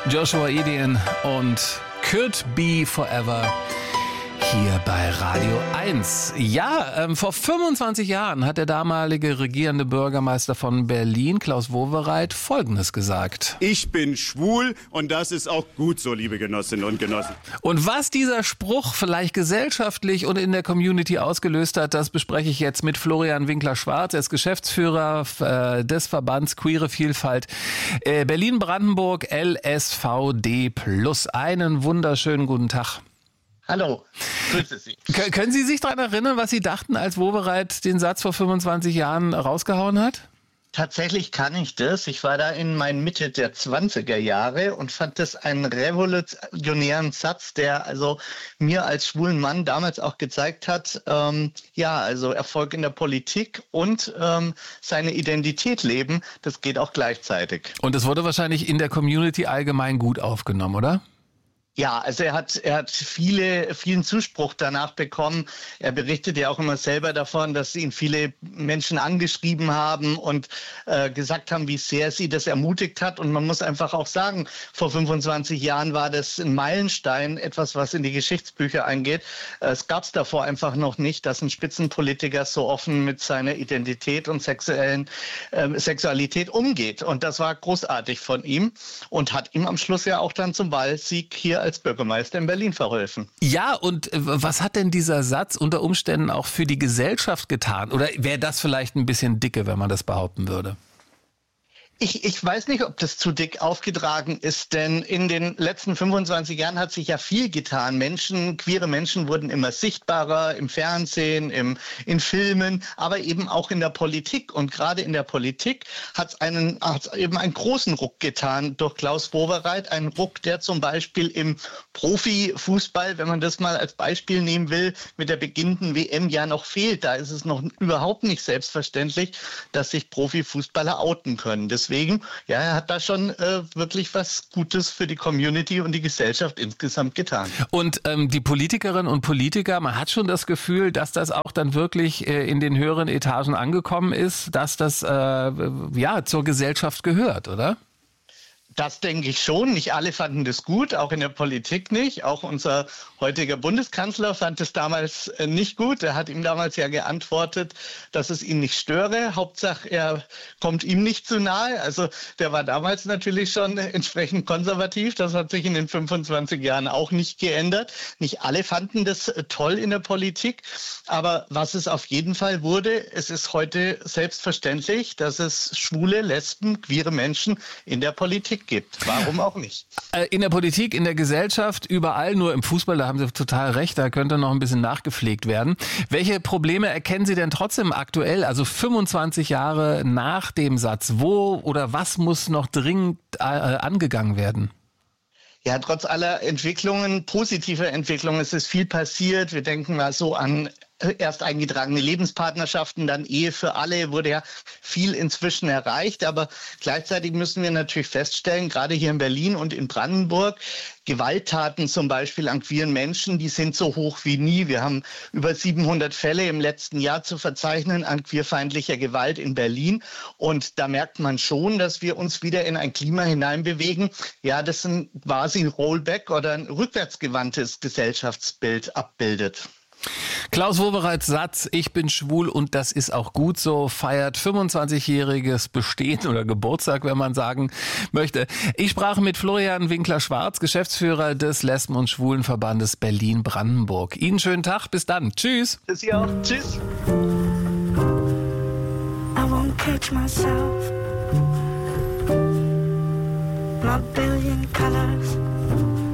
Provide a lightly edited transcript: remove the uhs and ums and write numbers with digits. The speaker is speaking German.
Joshua Eden und Could Be Forever hier bei Radio 1. Ja, vor 25 Jahren hat der damalige regierende Bürgermeister von Berlin, Klaus Wowereit, Folgendes gesagt. Ich bin schwul und das ist auch gut so, liebe Genossinnen und Genossen. Und was dieser Spruch vielleicht gesellschaftlich und in der Community ausgelöst hat, das bespreche ich jetzt mit Florian Winkler-Schwarz. Er ist Geschäftsführer des Verbands Queere Vielfalt Berlin-Brandenburg LSVD+. Einen wunderschönen guten Tag. Hallo, grüße Sie. Können Sie sich daran erinnern, was Sie dachten, als Wowereit den Satz vor 25 Jahren rausgehauen hat? Tatsächlich kann ich das. Ich war da in meinen Mitte der 20er Jahre und fand das einen revolutionären Satz, der also mir als schwulen Mann damals auch gezeigt hat, also Erfolg in der Politik und seine Identität leben, das geht auch gleichzeitig. Und es wurde wahrscheinlich in der Community allgemein gut aufgenommen, oder? Ja, also er hat vielen Zuspruch danach bekommen. Er berichtet ja auch immer selber davon, dass ihn viele Menschen angeschrieben haben und gesagt haben, wie sehr sie das ermutigt hat. Und man muss einfach auch sagen, vor 25 Jahren war das ein Meilenstein, etwas, was in die Geschichtsbücher eingeht. Es gab es davor einfach noch nicht, dass ein Spitzenpolitiker so offen mit seiner Identität und Sexualität umgeht. Und das war großartig von ihm und hat ihm am Schluss ja auch dann zum Wahlsieg hier als Bürgermeister in Berlin verholfen. Ja, und was hat denn dieser Satz unter Umständen auch für die Gesellschaft getan? Oder wäre das vielleicht ein bisschen dicke, wenn man das behaupten würde? Ich weiß nicht, ob das zu dick aufgetragen ist, denn in den letzten 25 Jahren hat sich ja viel getan. Queere Menschen wurden immer sichtbarer im Fernsehen, in Filmen, aber eben auch in der Politik. Und gerade in der Politik hat es eben einen großen Ruck getan durch Klaus Wowereit. Ein Ruck, der zum Beispiel im Profifußball, wenn man das mal als Beispiel nehmen will, mit der beginnenden WM ja noch fehlt. Da ist es noch überhaupt nicht selbstverständlich, dass sich Profifußballer outen können. Deswegen, ja, er hat da schon wirklich was Gutes für die Community und die Gesellschaft insgesamt getan. Und die Politikerinnen und Politiker, man hat schon das Gefühl, dass das auch dann wirklich in den höheren Etagen angekommen ist, dass das zur Gesellschaft gehört, oder? Das denke ich schon. Nicht alle fanden das gut, auch in der Politik nicht. Auch unser heutiger Bundeskanzler fand es damals nicht gut. Er hat ihm damals ja geantwortet, dass es ihn nicht störe. Hauptsache, er kommt ihm nicht zu nahe. Also der war damals natürlich schon entsprechend konservativ. Das hat sich in den 25 Jahren auch nicht geändert. Nicht alle fanden das toll in der Politik. Aber was es auf jeden Fall wurde, es ist heute selbstverständlich, dass es schwule, lesben, queere Menschen in der Politik gibt. Warum auch nicht? In der Politik, in der Gesellschaft, überall, nur im Fußball, da haben Sie total recht, da könnte noch ein bisschen nachgepflegt werden. Welche Probleme erkennen Sie denn trotzdem aktuell, also 25 Jahre nach dem Satz? Wo oder was muss noch dringend angegangen werden? Ja, trotz aller Entwicklungen, positiver Entwicklungen, es ist viel passiert. Wir denken mal so an erst eingetragene Lebenspartnerschaften, dann Ehe für alle, wurde ja viel inzwischen erreicht. Aber gleichzeitig müssen wir natürlich feststellen, gerade hier in Berlin und in Brandenburg, Gewalttaten zum Beispiel an queeren Menschen, die sind so hoch wie nie. Wir haben über 700 Fälle im letzten Jahr zu verzeichnen an queerfeindlicher Gewalt in Berlin. Und da merkt man schon, dass wir uns wieder in ein Klima hineinbewegen. Ja, das ein quasi Rollback oder ein rückwärtsgewandtes Gesellschaftsbild abbildet. Klaus Wowereits Satz, ich bin schwul und das ist auch gut so, feiert 25-jähriges Bestehen oder Geburtstag, wenn man sagen möchte. Ich sprach mit Florian Winkler-Schwarz, Geschäftsführer des Lesben- und Schwulenverbandes Berlin-Brandenburg. Ihnen schönen Tag, bis dann. Tschüss. Bis Sie auch. Tschüss. I won't catch myself. My billion colors.